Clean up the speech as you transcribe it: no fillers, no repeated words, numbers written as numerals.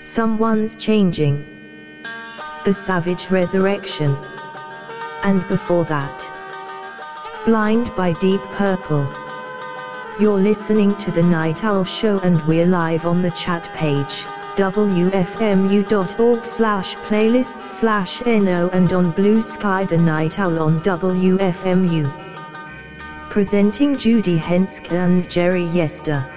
Someone's Changing, The Savage Resurrection, and before that, Blind by Deep Purple. You're listening to The Night Owl Show and we're live on the chat page, wfmu.org/playlists/no, and on Blue Sky The Night Owl on WFMU. Presenting Judy Henske and Jerry Yester.